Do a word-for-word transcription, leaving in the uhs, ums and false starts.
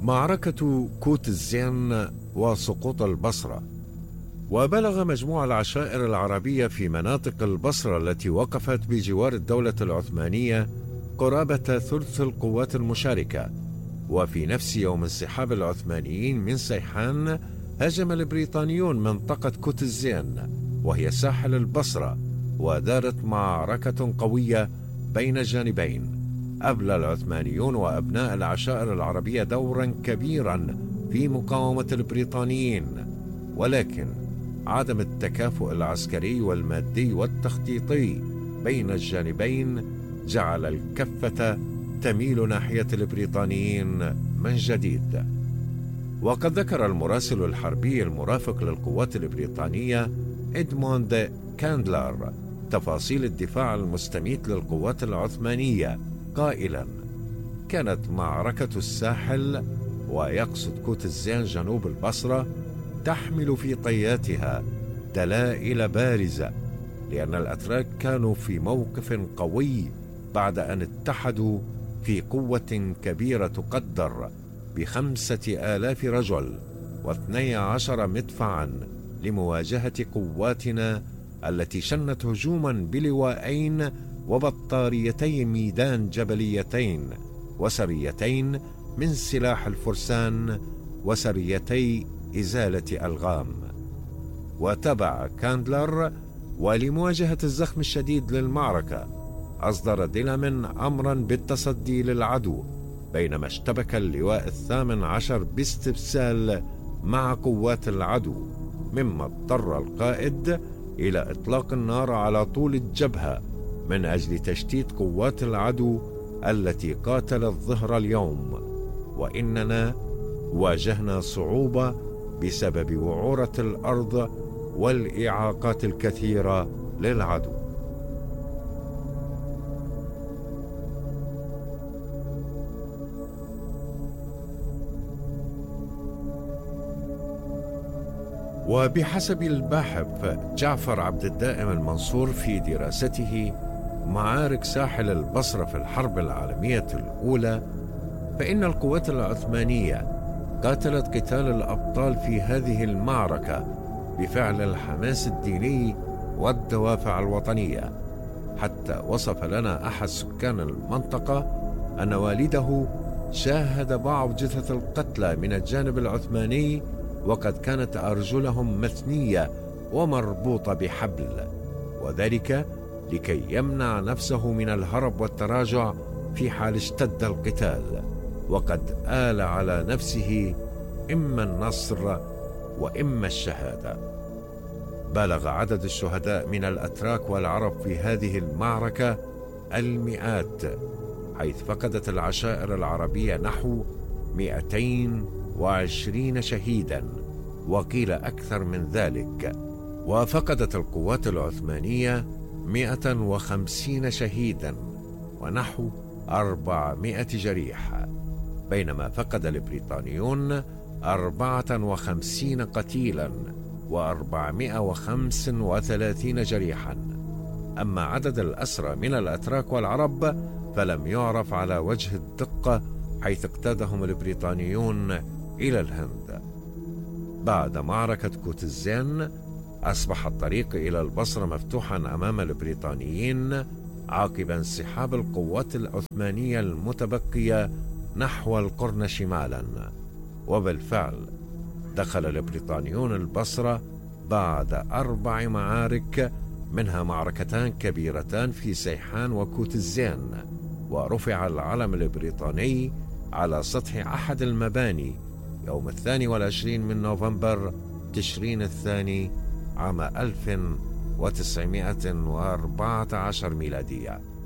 معركة كوت الزين وسقوط البصرة. وبلغ مجموع العشائر العربية في مناطق البصرة التي وقفت بجوار الدولة العثمانية قرابة ثلث القوات المشاركة. وفي نفس يوم انسحاب العثمانيين من سيحان هاجم البريطانيون منطقة كوت الزين وهي ساحل البصرة، ودارت معركة قوية بين الجانبين. أبلى العثمانيون وأبناء العشائر العربية دورا كبيرا في مقاومة البريطانيين، ولكن عدم التكافؤ العسكري والمادي والتخطيطي بين الجانبين جعل الكفة تميل ناحية البريطانيين من جديد. وقد ذكر المراسل الحربي المرافق للقوات البريطانية إدموند كاندلر تفاصيل الدفاع المستميت للقوات العثمانية قائلا: كانت معركة الساحل، ويقصد كوت الزين جنوب البصرة، تحمل في طياتها دلائل بارزة، لأن الأتراك كانوا في موقف قوي بعد أن اتحدوا في قوة كبيرة تقدر بخمسة آلاف رجل واثني عشر مدفعا لمواجهة قواتنا التي شنت هجوما بلوائين وبطاريتي ميدان جبليتين وسريتين من سلاح الفرسان وسريتي إزالة ألغام. وتبع كاندلر: ولمواجهة الزخم الشديد للمعركة أصدر ديلامين أمرا بالتصدي للعدو، بينما اشتبك اللواء الثامن عشر باستبسال مع قوات العدو، مما اضطر القائد إلى إطلاق النار على طول الجبهة من أجل تشتيت قوات العدو التي قاتلت ظهر اليوم. وإننا واجهنا صعوبة بسبب وعورة الأرض والإعاقات الكثيرة للعدو. وبحسب الباحث جعفر عبد الدائم المنصور في دراسته معارك ساحل البصرة في الحرب العالمية الأولى، فإن القوات العثمانية قاتلت قتال الأبطال في هذه المعركة بفعل الحماس الديني والدوافع الوطنية، حتى وصف لنا أحد سكان المنطقة أن والده شاهد بعض جثث القتلى من الجانب العثماني وقد كانت أرجلهم مثنية ومربوطة بحبل، وذلك لكي يمنع نفسه من الهرب والتراجع في حال اشتد القتال، وقد آل على نفسه إما النصر وإما الشهادة. بلغ عدد الشهداء من الأتراك والعرب في هذه المعركة المئات، حيث فقدت العشائر العربية نحو مئتين وعشرين شهيدا، وقيل أكثر من ذلك. وفقدت القوات العثمانية مئة وخمسين شهيدا ونحو أربعمائة جريح، بينما فقد البريطانيون أربعة وخمسين قتيلا وأربعمائة وخمسة وثلاثين جريحا. أما عدد الأسرى من الأتراك والعرب فلم يعرف على وجه الدقة، حيث اقتادهم البريطانيون إلى الهند. بعد معركة كوت الزين أصبح الطريق إلى البصرة مفتوحا أمام البريطانيين عقب انسحاب القوات العثمانية المتبقية نحو القرن شمالا. وبالفعل دخل البريطانيون البصرة بعد أربع معارك، منها معركتان كبيرتان في سيحان وكوت الزين، ورفع العلم البريطاني على سطح أحد المباني يوم الثاني والعشرين من نوفمبر تشرين الثاني عام ألف وتسعمائة وأربعة عشر ميلادية.